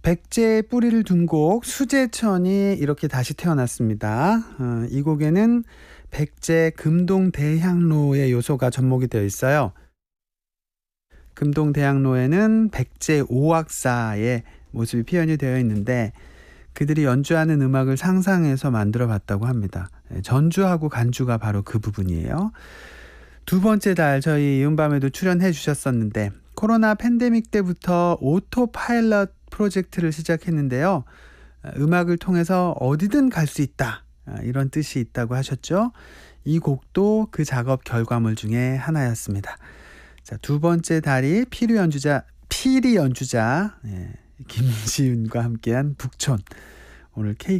백제의 뿌리를 둔 곡 수제천이 이렇게 다시 태어났습니다. 이 곡에는 백제 금동대향로의 요소가 접목이 되어 있어요. 금동대향로에는 백제 오악사의 모습이 표현이 되어 있는데 그들이 연주하는 음악을 상상해서 만들어 봤다고 합니다. 전주하고 간주가 바로 그 부분이에요. 두 번째 달 저희 이은밤에도 출연해 주셨었는데 코로나 팬데믹 때부터 오토파일럿 프로젝트를 시작했는데요. 음악을 통해서 어디든 갈 수 있다. 이런 뜻이 있다고 하셨죠. 이 곡도 그 작업 결과물 중에 하나였습니다. 자, 두 번째 달이 피리 연주자 김지윤과 함께한 북촌. 오늘 K